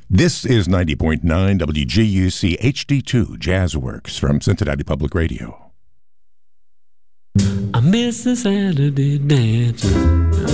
This is 90.9 WGUC HD2 Jazzworks from Cincinnati Public Radio. I miss the Saturday dancing.